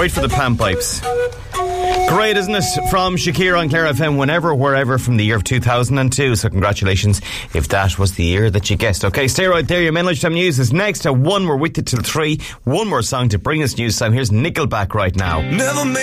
Wait for the pan pipes. Great, isn't it? From Shakira on Clare FM, whenever, wherever, from the year of 2002. So congratulations if that was the year that you guessed. Okay, stay right there. Your main lunchtime news is next. At 1, we're with you till 3. One more song to bring us news time. Here's Nickelback right now. Never